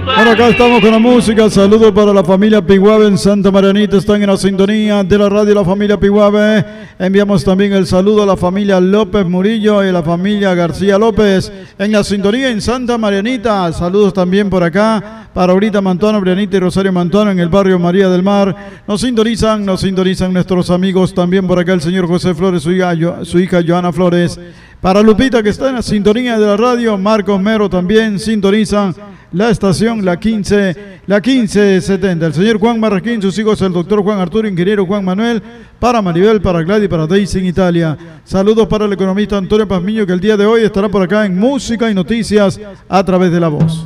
Bueno, acá estamos con la música. Saludos para la familia Piguave en Santa Marianita. Están en la sintonía de la radio La Familia Piguave. Enviamos también el saludo a la familia López Murillo y la familia García López en la sintonía en Santa Marianita. Saludos también por acá para Aurita Mantuano, Brianita y Rosario Mantuano en el barrio María del Mar. Nos sintonizan nuestros amigos también por acá, el señor José Flores, su hija Joana Flores. Para Lupita, que está en la sintonía de la radio, Marcos Mero también sintonizan la estación, la 1570. El señor Juan Marraquín, sus hijos, el doctor Juan Arturo, ingeniero Juan Manuel, para Maribel, para Gladys, para Daisy en Italia. Saludos para el economista Antonio Pazmiño, que el día de hoy estará por acá en Música y Noticias a través de La Voz.